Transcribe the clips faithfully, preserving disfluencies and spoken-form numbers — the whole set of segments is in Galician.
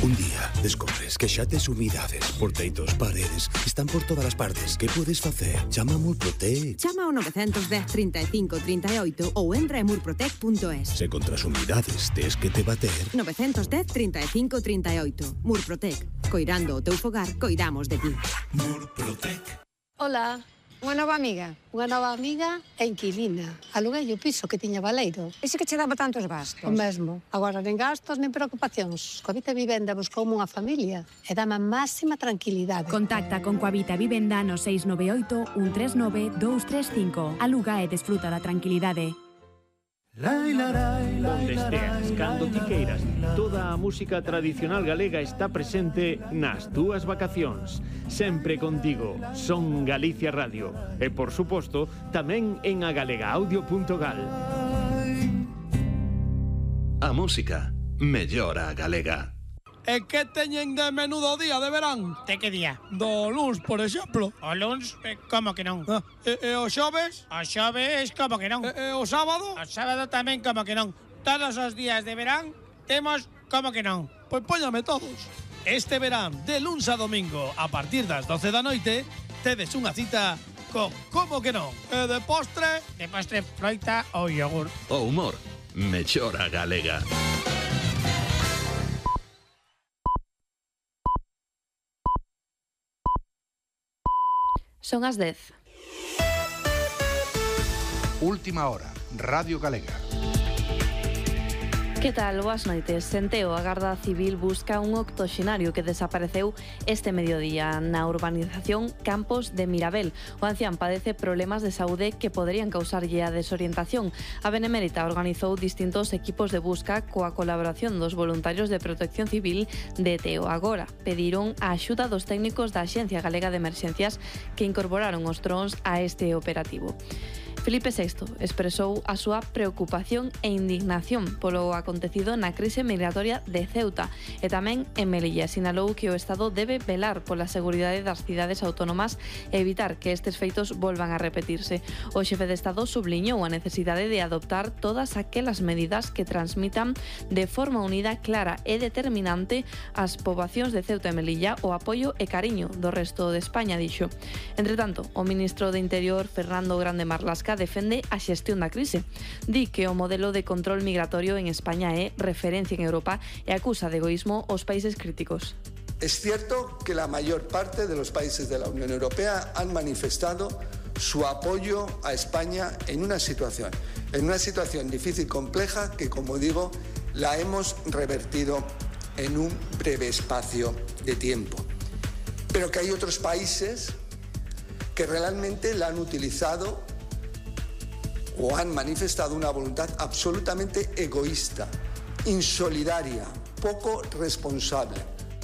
Un día descobres que xa tes humidades por teitos, paredes, están por todas as partes. Que podes facer? Chama a Murprotec. Chama ao nove un cero, trinta e cinco, trinta e oito ou entra en murprotec punto es. Se contra as humidades tes que te bater. nove un cero, trinta e cinco, trinta e oito. Murprotec. Coirando o teu fogar, coidamos de ti. Murprotec. Ola. Unha nova amiga, unha nova amiga e inquilina. Aluguei o piso que tiña baleiro. Ese que che daba tantos gastos? O mesmo. Agora nen gastos nen preocupacións. Coavita Vivenda buscoume unha familia e dame a máxima tranquilidade. Contacta con Coavita Vivenda no seis nove oito, un tres nove, dous tres cinco. Aluga e desfruta da tranquilidade. Onde esteas, cando ti queiras, toda a música tradicional galega está presente nas túas vacacións. Sempre contigo, Son Galicia Radio. E, por suposto, tamén en agalegaaudio punto gal. A música mellora a galega. E que teñen de menudo día de verán? De que día? Do luns, por exemplo. O luns, eh, como que non? Ah, e, e o xoves? O xoves, como que non? E, e o sábado? O sábado tamén, como que non? Todos os días de verán temos como que non? Pois póñame todos. Este verán, de luns a domingo, a partir das doce da noite, tedes unha cita con como que non? E de postre? De postre, froita ou yogur. O humor mellora a galega. Son as dez. Última hora, Radio Galega. Que tal? Boas noites. Senteo, a Garda Civil busca un octoxenario que desapareceu este mediodía na urbanización Campos de Mirabel. O ancián padece problemas de saúde que poderían causarlle a desorientación. A Benemérita organizou distintos equipos de busca coa colaboración dos voluntarios de Protección Civil de Teo. Agora pediron a axuda dos técnicos da Axencia Galega de Emerxencias que incorporaron os drons a este operativo. Felipe sexto expresou a súa preocupación e indignación polo acontecido na crise migratoria de Ceuta e tamén en Melilla. Sinalou que o Estado debe velar pola seguridade das cidades autónomas e evitar que estes feitos volvan a repetirse. O xefe de Estado subliñou a necesidade de adoptar todas aquelas medidas que transmitan de forma unida, clara e determinante ás poboacións de Ceuta e Melilla o apoio e cariño do resto de España, dixo. Entre tanto, o ministro de Interior, Fernando Grande Marlasca, defende a xestión da crise. Di que o modelo de control migratorio en España é referencia en Europa e acusa de egoísmo os países críticos. Es cierto que la mayor parte de los países de la Unión Europea han manifestado su apoyo a España en una situación, en una situación difícil, compleja, que, como digo, la hemos revertido en un breve espacio de tiempo. Pero que hay otros países que realmente la han utilizado o han manifestado una voluntad absolutamente egoísta, insolidaria, poco responsable.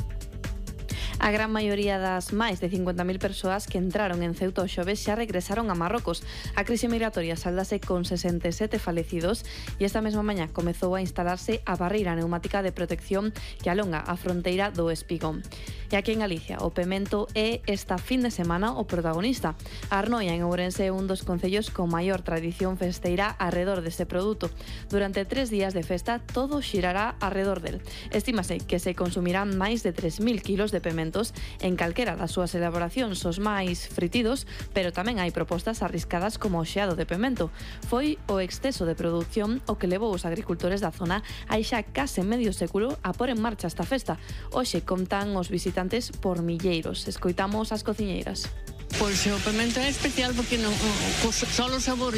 A gran maioría das máis de cincuenta mil persoas que entraron en Ceuta o xoves xa regresaron a Marrocos. A crise migratoria saldase con sesenta e sete falecidos e esta mesma mañá comezou a instalarse a barreira neumática de protección que alonga a fronteira do Espigón. E aquí en Galicia, o pemento é esta fin de semana o protagonista. A Arnoia, en Ourense, é un dos concellos con maior tradición festeira arredor deste produto. Durante tres días de festa, todo xirará arredor del. Estímase que se consumirán máis de tres mil kilos de pemento en calquera das súas elaboracións, os máis fritidos, pero tamén hai propostas arriscadas como o xeado de pemento. Foi o exceso de produción o que levou os agricultores da zona hai xa case medio século a pôr en marcha esta festa. Hoxe contan os visitantes por milleiros. Escoitamos as cociñeiras. Pois o pemento é especial porque non, só o sabor